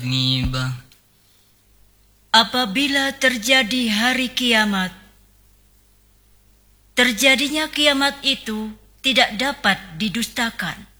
Ngibah. Apabila terjadi hari kiamat, terjadinya kiamat itu tidak dapat didustakan.